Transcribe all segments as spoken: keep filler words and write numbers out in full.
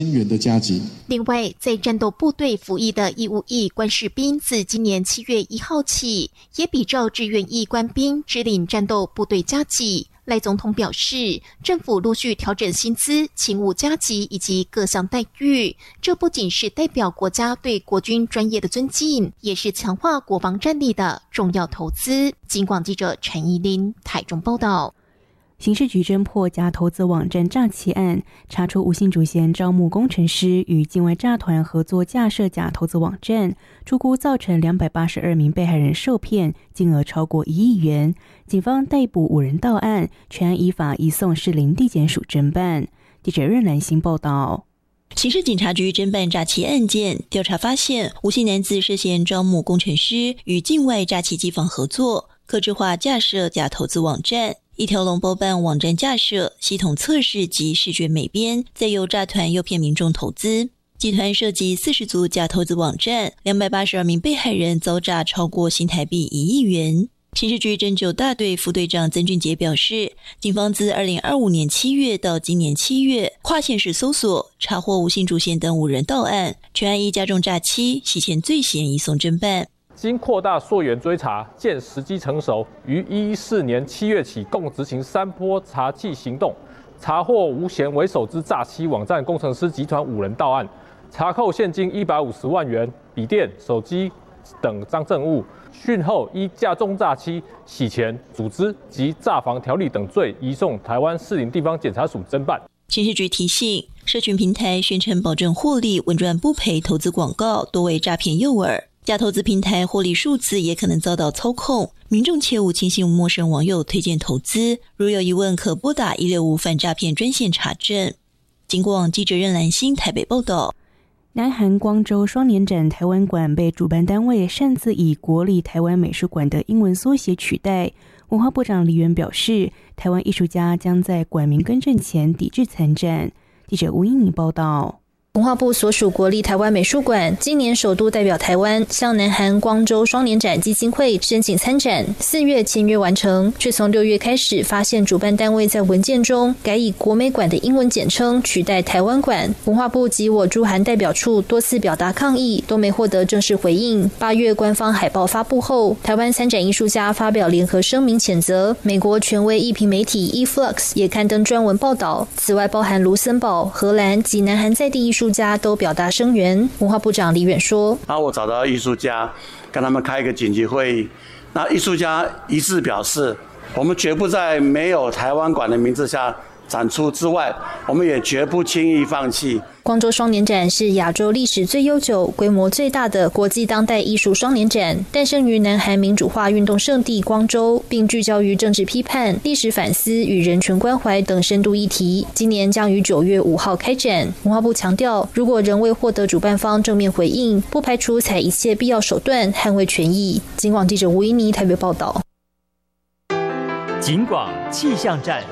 员的加急。 另外，在战斗部队服役的义务役官士兵，自今年七月一号起，也比照志愿役官兵支领战斗部队加给。赖总统表示，政府陆续调整薪资、勤务加给以及各项待遇，这不仅是代表国家对国军专业的尊敬，也是强化国防战力的重要投资。警广记者陈怡琳台中报道。 刑事局侦破假投资网站诈欺案，查出吴姓主嫌招募工程师与境外诈团合作架设假投资网站，初估造成两百八十二名被害人受骗，金额超过一亿元。警方逮捕五人到案，全案依法移送士林地检署侦办。记者任兰心报道。 刑事警察局侦办诈欺案件，调查发现吴姓男子涉嫌招募工程师与境外诈欺机房合作，客制化架设假投资网站，一条龙包办网站架设、系统测试及视觉美编，再由诈团诱骗民众投资。集团涉及四十组假投资网站，两百八十二名被害人遭诈超过新台币一亿元。刑事局侦九大队副队长曾俊杰表示，警方自二零二五年七月到今年七月跨县市搜索，查获吴姓主嫌等五人到案，全案依加重诈欺、洗钱罪嫌移送侦办。 经扩大溯源追查，见时机成熟，于一四年七月起共执行三波查缉行动，查获吴嫌为首之诈欺网站工程师集团五人到案，查扣现金一百五十万元、笔电、手机等赃证物。讯后依加重诈欺、洗钱、组织及诈防条例等罪移送台湾士林地方检察署侦办。 刑事局提醒，社群平台宣称保证获利、稳赚不赔投资广告多为诈骗诱饵，假投资平台获利数字也可能遭到操控，民众切勿轻信陌生网友推荐投资，如有疑问可拨打一六五反诈骗专线查证。警广记者任兰心台北报道。 南韩光州双年展台湾馆被主办单位擅自以国立台湾美术馆的英文缩写取代。文化部长李元表示，台湾艺术家将在馆名更正前抵制参展。记者吴英妮报道。 文化部所属国立台湾美术馆今年首度代表台湾向南韩光州双年展基金会申请参展，四月签约完成，却从六月开始发现主办单位在文件中改以国美馆的英文简称取代台湾馆。文化部及我驻韩代表处多次表达抗议，都没获得正式回应。八月官方海报发布后，台湾参展艺术家发表联合声明谴责，美国权威艺评媒体 E-Flux 也刊登专文报道。此外，包含卢森堡、荷兰及南韩在地艺术艺术家都表达声援。文化部长李远说， 那我找到艺术家跟他们开一个紧急会议，那艺术家一致表示，我们绝不在没有台湾馆的名字下展出之外，我们也绝不轻易放弃。 光州双年展是亚洲历史最悠久、规模最大的国际当代艺术双年展，诞生于南韩民主化运动圣地光州，并聚焦于政治批判、历史反思与人权关怀等深度议题。今年将于九月五号开展。文化部强调，如果仍未获得主办方正面回应，不排除采一切必要手段捍卫权益。警广记者吴依妮台北报道。 警广气象站。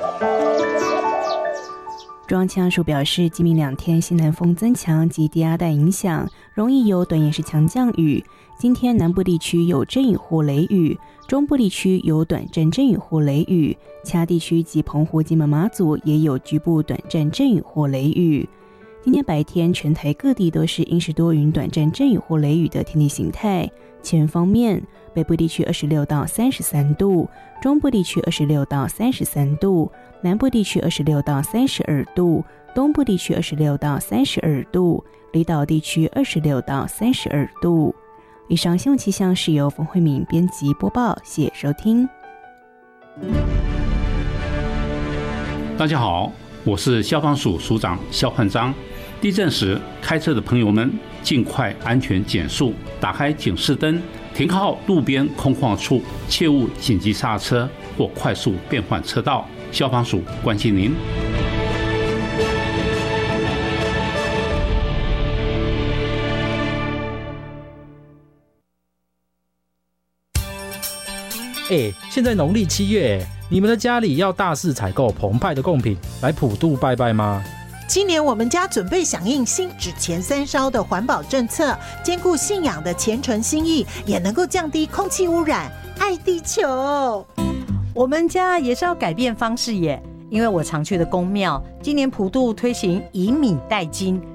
中央气象署表示，今明两天西南风增强及低压带影响，容易有短延时强降雨。今天南部地区有阵雨或雷雨，中部地区有短暂阵雨或雷雨，其他地区及澎湖、金门、马祖也有局部短暂阵雨或雷雨。今天白天全台各地都是阴时多云、短暂阵雨或雷雨的天气形态。气温方面，北部地区二十六到三十三度，中部地区二十六到三十三度，南部地区二十六到三十二度，东部地区二十六到三十二度，离岛地区二十六到三十二度。以上新闻气象是由冯慧敏编辑播报，谢谢收听。 大家好，我是消防署署长肖焕章。地震时，开车的朋友们尽快安全减速，打开警示灯，停靠路边空旷处，切勿紧急刹车或快速变换车道。消防署关心您。 哎，现在农历七月，你们的家里要大肆采购澎湃的贡品来普渡拜拜吗？ 今年我们家准备响应新纸钱三烧的环保政策，兼顾信仰的虔诚心意，也能够降低空气污染，爱地球。 我们家也是要改变方式耶，因为我常去的宫庙今年普渡推行以米代金，